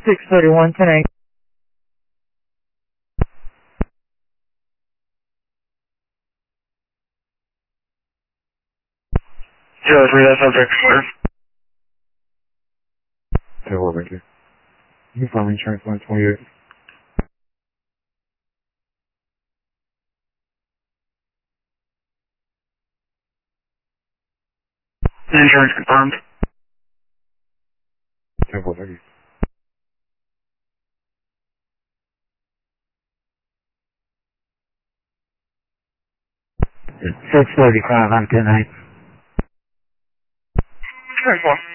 631 10 03, that's subject clear. Okay, well, thank you. You can find me insurance line 28. Insurance confirmed. Okay, well, thank you. It's 635 on 10 Insurance one.